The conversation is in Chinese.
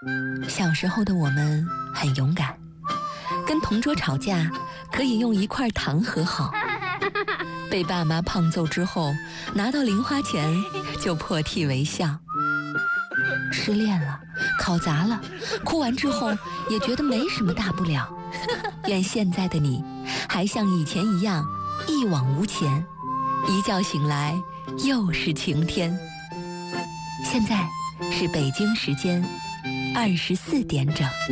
小时候的我们很勇敢，跟同桌吵架可以用1块糖和好，被爸妈胖揍之后拿到零花钱就破涕为笑。失恋了，考砸了，哭完之后也觉得没什么大不了。愿现在的你还像以前一样一往无前，一觉醒来又是晴天。现在是北京时间24点整。